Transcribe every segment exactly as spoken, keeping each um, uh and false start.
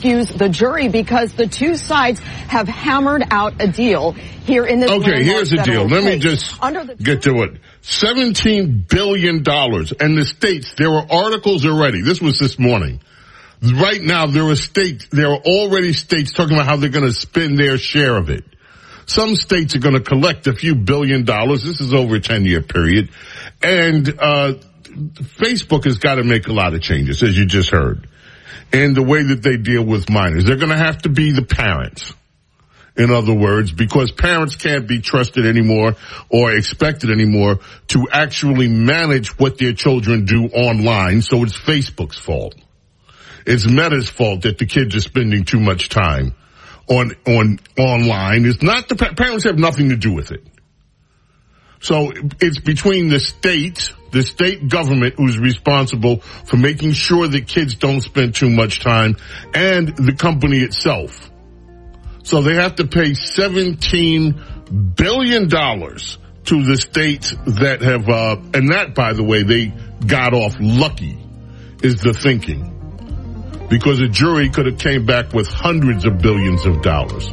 confuse the jury because the two sides have hammered out a deal here in this. Okay, here's the deal. Let me just get to it. seventeen billion dollars. And the states, there were articles already. This was this morning. Right now, there are states, there are already states talking about how they're going to spend their share of it. Some states are going to collect a few billion dollars. This is over a ten-year period. And uh Facebook has got to make a lot of changes, as you just heard, in the way that they deal with minors. They're going to have to be the parents, in other words, because parents can't be trusted anymore or expected anymore to actually manage what their children do online. So it's Facebook's fault. It's Meta's fault that the kids are spending too much time on on online. It's not the parents have nothing to do with it. So it's between the state, the state government who's responsible for making sure that kids don't spend too much time, and the company itself. So they have to pay seventeen billion dollars to the states that have, uh, and that, by the way, they got off lucky, is the thinking. Because a jury could have came back with hundreds of billions of dollars.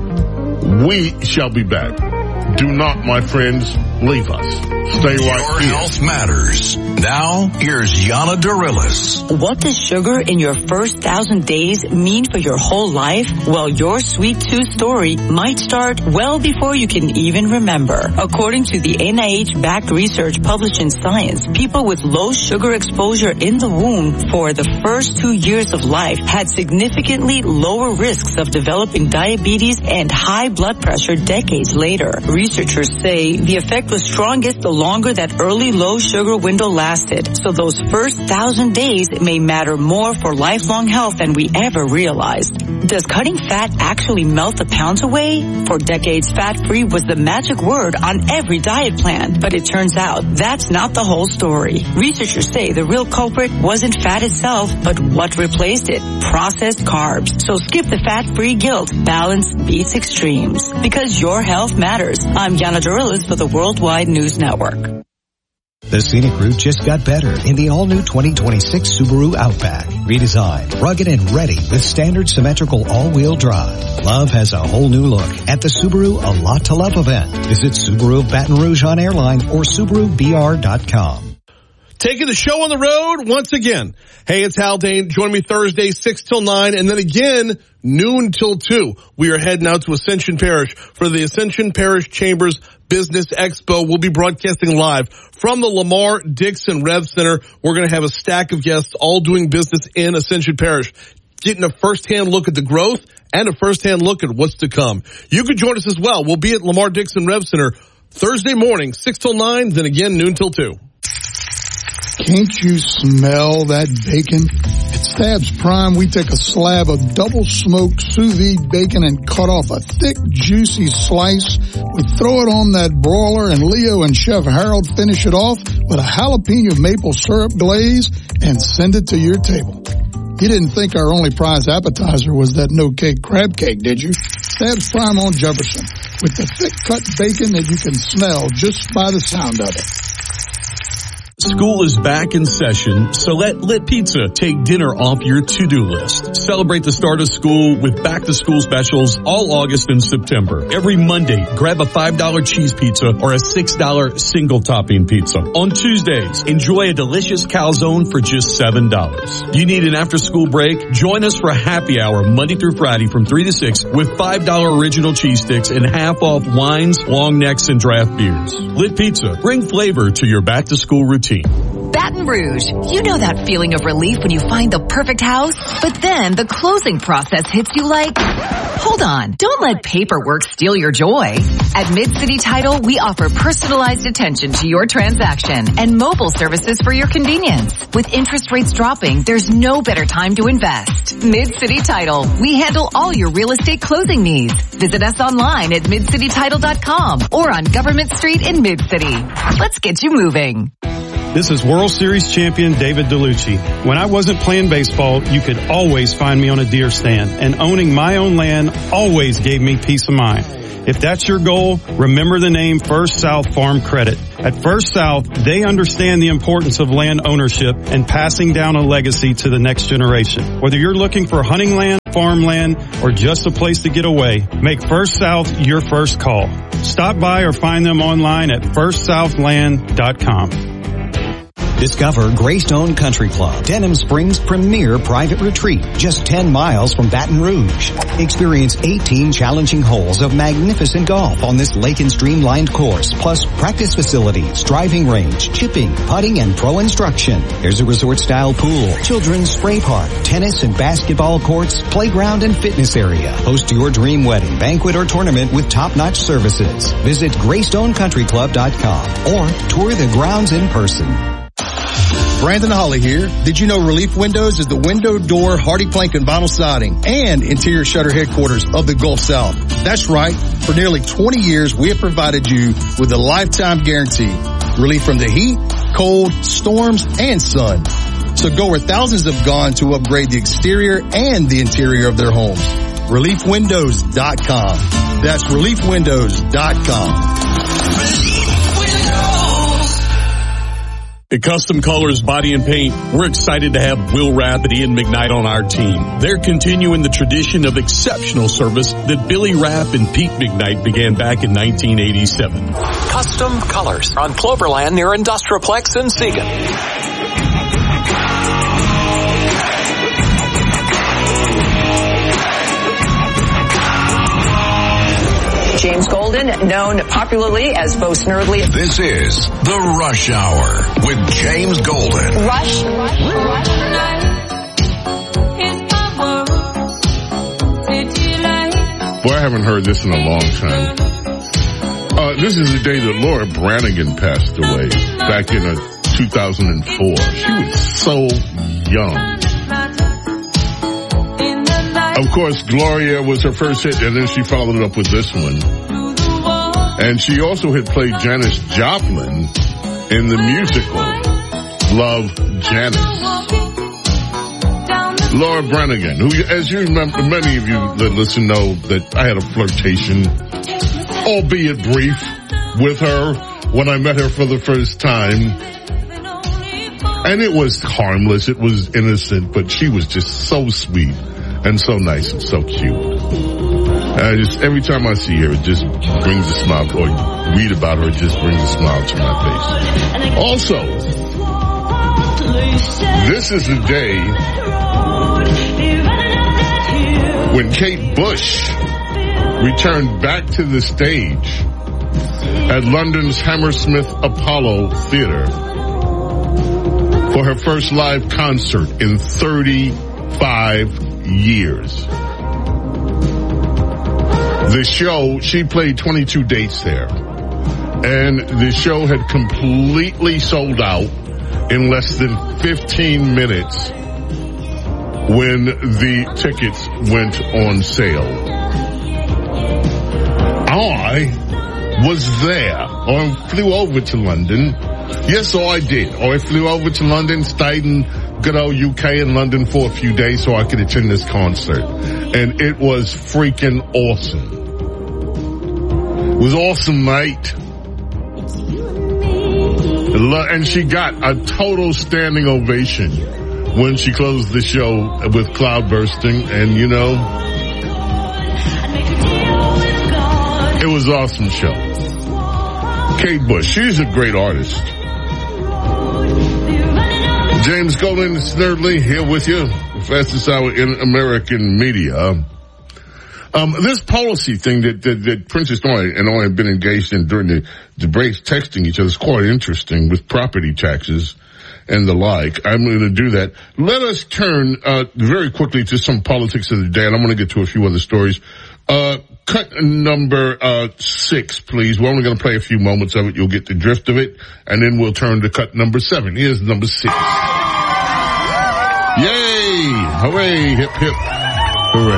We shall be back. Do not, my friends, leave us. Stay right Your here. Health matters. Now, here's Yana Dorillis. What does sugar in your first thousand days mean for your whole life? Well, your sweet tooth story might start well before you can even remember. According to the N I H-backed research published in Science, people with low sugar exposure in the womb for the first two years of life had significantly lower risks of developing diabetes and high blood pressure decades later. Researchers say the effect was strongest the longer that early low sugar window lasted. So those first thousand days may matter more for lifelong health than we ever realized. Does cutting fat actually melt the pounds away? For decades, fat-free was the magic word on every diet plan. But it turns out that's not the whole story. Researchers say the real culprit wasn't fat itself, but what replaced it: processed carbs. So skip the fat-free guilt. Balance beats extremes. Because your health matters. I'm Yana Dorillis for the Worldwide News Network. The scenic route just got better in the all-new twenty twenty-six Subaru Outback. Redesigned, rugged, and ready with standard symmetrical all-wheel drive. Love has a whole new look at the Subaru A Lot to Love event. Visit Subaru of Baton Rouge on Airline or Subaru B R dot com. Taking the show on the road once again. Hey, it's Hal Dane. Join me Thursday, six till nine, and then again, noon till two. We are heading out to Ascension Parish for the Ascension Parish Chambers Business Expo. We'll be broadcasting live from the Lamar Dixon Rev Center. We're going to have a stack of guests all doing business in Ascension Parish, getting a first-hand look at the growth and a first-hand look at what's to come. You can join us as well. We'll be at Lamar Dixon Rev Center Thursday morning, six till nine, then again, noon till two. Can't you smell that bacon? At Stabs Prime, we take a slab of double-smoked sous vide bacon and cut off a thick, juicy slice. We throw it on that broiler, and Leo and Chef Harold finish it off with a jalapeno maple syrup glaze and send it to your table. You didn't think our only prize appetizer was that no-cake crab cake, did you? Stabs Prime on Jefferson, with the thick-cut bacon that you can smell just by the sound of it. School is back in session, so let Lit Pizza take dinner off your to-do list. Celebrate the start of school with back-to-school specials all August and September. Every Monday, grab a five dollar cheese pizza or a six dollar single-topping pizza. On Tuesdays, enjoy a delicious calzone for just seven dollars. You need an after-school break? Join us for a happy hour Monday through Friday from three to six with five dollar original cheese sticks and half-off wines, long necks, and draft beers. Lit Pizza. Bring flavor to your back-to-school routine. Baton Rouge, you know that feeling of relief when you find the perfect house, but then the closing process hits you like, hold on, don't let paperwork steal your joy. At Mid-City Title, we offer personalized attention to your transaction and mobile services for your convenience. With interest rates dropping, there's no better time to invest. Mid-City Title, we handle all your real estate closing needs. Visit us online at mid city title dot com or on Government Street in Mid-City. Let's get you moving. This is World Series champion David DeLucci. When I wasn't playing baseball, you could always find me on a deer stand, and owning my own land always gave me peace of mind. If that's your goal, remember the name First South Farm Credit. At First South, they understand the importance of land ownership and passing down a legacy to the next generation. Whether you're looking for hunting land, farmland, or just a place to get away, make First South your first call. Stop by or find them online at first southland dot com. Discover Greystone Country Club, Denham Springs' premier private retreat, just ten miles from Baton Rouge. Experience eighteen challenging holes of magnificent golf on this lake and streamlined course, plus practice facilities, driving range, chipping, putting, and pro instruction. There's a resort-style pool, children's spray park, tennis and basketball courts, playground, and fitness area. Host your dream wedding, banquet, or tournament with top-notch services. Visit greystone country club dot com or tour the grounds in person. Brandon Holly here. Did you know Relief Windows is the window, door, hardy plank, and vinyl siding and interior shutter headquarters of the Gulf South? That's right. For nearly twenty years, we have provided you with a lifetime guarantee. Relief from the heat, cold, storms, and sun. So go where thousands have gone to upgrade the exterior and the interior of their homes. relief windows dot com. That's relief windows dot com. At Custom Colors Body and Paint, we're excited to have Will Rapp and Ian McKnight on our team. They're continuing the tradition of exceptional service that Billy Rapp and Pete McKnight began back in nineteen eighty-seven. Custom Colors on Cloverland near Industrialplex in Seagan. James Golden, known popularly as Bo Snerdley. This is The Rush Hour with James Golden. Rush, rush, rush. Boy, I haven't heard this in a long time. Uh, this is the day that Laura Branigan passed away back in uh, two thousand four. She was so young. Of course, Gloria was her first hit, and then she followed it up with this one. And she also had played Janis Joplin in the musical Love, Janis. Laura Branigan, who, as you remember, many of you that listen know that I had a flirtation, albeit brief, with her when I met her for the first time. And it was harmless, it was innocent, but she was just so sweet. And so nice and so cute. I just, every time I see her, it just brings a smile, or read about her, it just brings a smile to my face. Also, this is the day when Kate Bush returned back to the stage at London's Hammersmith Apollo Theatre for her first live concert in thirty-five years. The show, she played twenty-two dates there, and the show had completely sold out in less than fifteen minutes when the tickets went on sale. I was there, or flew over to London. Yes, so I did. Or I flew over to London, stayed in good old U K and London for a few days so I could attend this concert. And it was freaking awesome. It was awesome, mate. And she got a total standing ovation when she closed the show with cloud bursting. And, you know, it was an awesome show. Kate Bush, she's a great artist. James Golden Snerdley here with you, fastest hour in American media. Um, this policy thing that, that, that Princess Diana and I have been engaged in during the, the breaks, texting each other, is quite interesting with property taxes and the like. I'm going to do that. Let us turn uh, very quickly to some politics of the day, and I'm going to get to a few other stories. Uh, cut number uh, six, please. We're only going to play a few moments of it. You'll get the drift of it, and then we'll turn to cut number seven. Here's number six. Yay! Hooray! Hip, hip. Hooray.